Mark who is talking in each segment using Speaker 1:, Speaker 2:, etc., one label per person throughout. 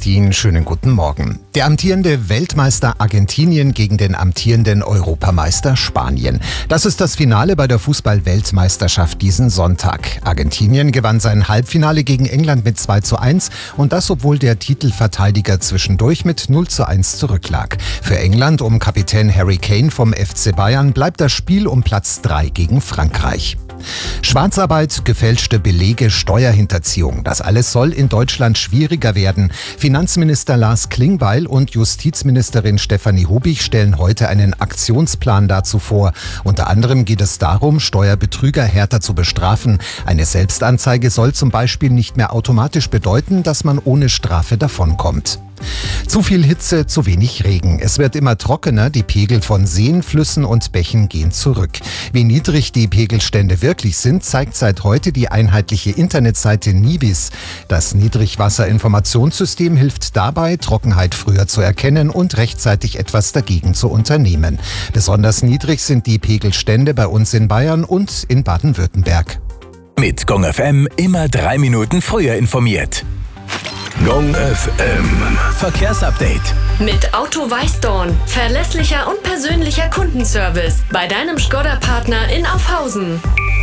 Speaker 1: Christine, schönen guten Morgen. Der amtierende Weltmeister Argentinien gegen den amtierenden Europameister Spanien. Das ist das Finale bei der Fußball-Weltmeisterschaft diesen Sonntag. Argentinien gewann sein Halbfinale gegen England mit 2:1 und das, obwohl der Titelverteidiger zwischendurch mit 0:1 zurücklag. Für England um Kapitän Harry Kane vom FC Bayern bleibt das Spiel um Platz 3 gegen Frankreich. Schwarzarbeit, gefälschte Belege, Steuerhinterziehung. Das alles soll in Deutschland schwieriger werden. Finanzminister Lars Klingbeil und Justizministerin Stefanie Hubich stellen heute einen Aktionsplan dazu vor. Unter anderem geht es darum, Steuerbetrüger härter zu bestrafen. Eine Selbstanzeige soll zum Beispiel nicht mehr automatisch bedeuten, dass man ohne Strafe davonkommt. Zu viel Hitze, zu wenig Regen. Es wird immer trockener, die Pegel von Seen, Flüssen und Bächen gehen zurück. Wie niedrig die Pegelstände wirklich sind, zeigt seit heute die einheitliche Internetseite Nibis. Das Niedrigwasserinformationssystem hilft dabei, Trockenheit früher zu erkennen und rechtzeitig etwas dagegen zu unternehmen. Besonders niedrig sind die Pegelstände bei uns in Bayern und in Baden-Württemberg.
Speaker 2: Mit Gong FM immer 3 Minuten früher informiert. Gong FM Verkehrsupdate.
Speaker 3: Mit Auto Weißdorn. Verlässlicher und persönlicher Kundenservice. Bei deinem Škoda-Partner in Aufhausen.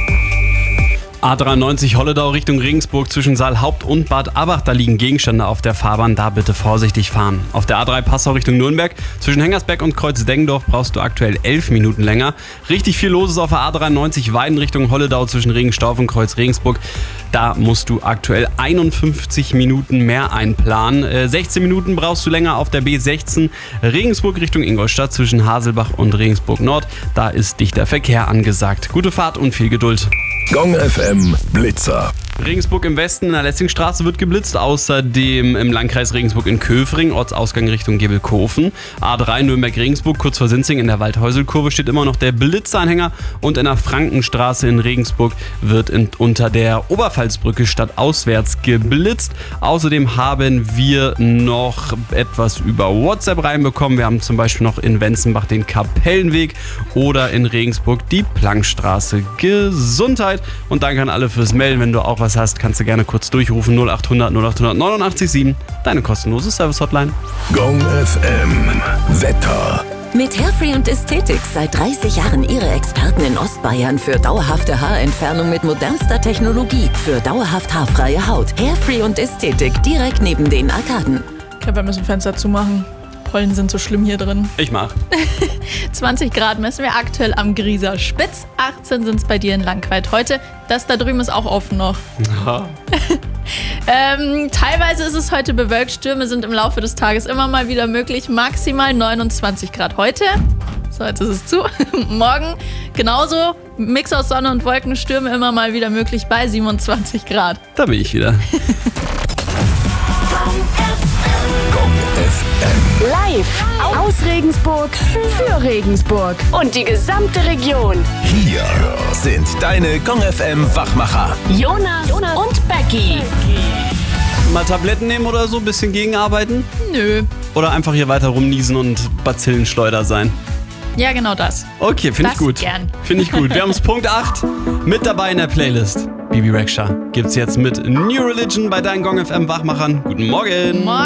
Speaker 4: A93 Holledau Richtung Regensburg zwischen Saalhaupt und Bad Abach, da liegen Gegenstände auf der Fahrbahn, da bitte vorsichtig fahren. Auf der A3 Passau Richtung Nürnberg zwischen Hengersberg und Kreuz-Deggendorf brauchst du aktuell 11 Minuten länger. Richtig viel los ist auf der A93 Weiden Richtung Holledau zwischen Regenstauf und Kreuz-Regensburg. Da musst du aktuell 51 Minuten mehr einplanen. 16 Minuten brauchst du länger auf der B16 Regensburg Richtung Ingolstadt zwischen Haselbach und Regensburg Nord. Da ist dichter Verkehr angesagt. Gute Fahrt und viel Geduld.
Speaker 2: Gong FM Blitzer.
Speaker 4: Regensburg im Westen in der Lessingstraße wird geblitzt, außerdem im Landkreis Regensburg in Köfring, Ortsausgang Richtung Gebelkofen. A3 Nürnberg-Regensburg, kurz vor Sinzing in der Waldhäuselkurve steht immer noch der Blitzanhänger und in der Frankenstraße in Regensburg wird unter der Oberpfalzbrücke stadtauswärts geblitzt. Außerdem haben wir noch etwas über WhatsApp reinbekommen. Wir haben zum Beispiel noch in Wenzenbach den Kapellenweg oder in Regensburg die Plankstraße. Gesundheit und danke an alle fürs Melden. Wenn du auch was hast, kannst du gerne kurz durchrufen 0800 0800 89 deine kostenlose Service-Hotline.
Speaker 2: Gong FM Wetter.
Speaker 5: Mit Hairfree und Ästhetik seit 30 Jahren Ihre Experten in Ostbayern für dauerhafte Haarentfernung mit modernster Technologie. Für dauerhaft haarfreie Haut. Hairfree und Ästhetik direkt neben den Arkaden.
Speaker 6: Okay, wir müssen Fenster zumachen. Pollen sind so schlimm hier drin.
Speaker 4: Ich mach.
Speaker 6: 20 Grad messen wir aktuell am Grieser Spitz. 18 sind es bei dir in Langquart heute. Das da drüben ist auch offen noch.
Speaker 4: Ja.
Speaker 6: Teilweise ist es heute bewölkt. Stürme sind im Laufe des Tages immer mal wieder möglich. Maximal 29 Grad heute. So, jetzt ist es zu. Morgen genauso. Mix aus Sonne und Wolken. Stürme immer mal wieder möglich bei 27 Grad.
Speaker 4: Da bin ich wieder.
Speaker 2: Gong FM.
Speaker 7: Live aus Regensburg für Regensburg und die gesamte Region.
Speaker 2: Hier sind deine Gong FM Wachmacher.
Speaker 7: Jonas und Becky.
Speaker 4: Mal Tabletten nehmen oder so, ein bisschen gegenarbeiten?
Speaker 6: Nö.
Speaker 4: Oder einfach hier weiter rumniesen und Bazillenschleuder sein?
Speaker 6: Ja, genau das.
Speaker 4: Okay, finde ich
Speaker 6: Das
Speaker 4: gut.
Speaker 6: gern.
Speaker 4: Finde ich gut. Wir haben es Punkt 8 mit dabei in der Playlist. Bibi Rexha gibt's jetzt mit New Religion bei deinen Gong FM Wachmachern. Guten Morgen.